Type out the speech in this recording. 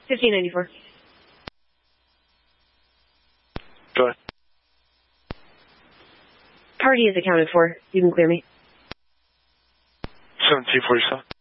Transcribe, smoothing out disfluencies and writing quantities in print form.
1594. Go ahead. Party is accounted for. You can clear me. 1747.